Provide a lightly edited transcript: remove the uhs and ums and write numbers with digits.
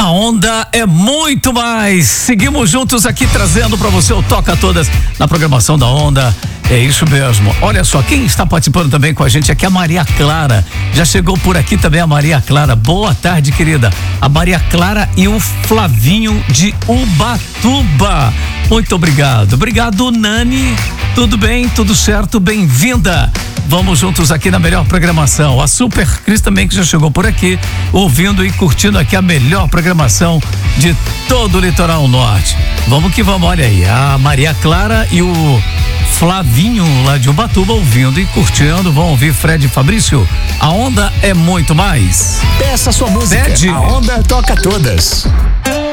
A onda é muito mais. Seguimos juntos aqui trazendo para você o Toca Todas na programação da Onda. É isso mesmo. Olha só, quem está participando também com a gente aqui é a Maria Clara. Já chegou por aqui também a Maria Clara. Boa tarde, querida. A Maria Clara e o Flavinho de Ubatuba. Muito obrigado. Obrigado, Nani. Tudo bem? Tudo certo? Bem-vinda. Vamos juntos aqui na melhor programação. A Super Cris também, que já chegou por aqui, ouvindo e curtindo aqui a melhor programação de todo o litoral norte. Vamos que vamos, olha aí, a Maria Clara e o Flavinho lá de Ubatuba ouvindo e curtindo. Vão ouvir Fred e Fabrício. A onda é muito mais. Peça sua música. Pede. A onda toca todas.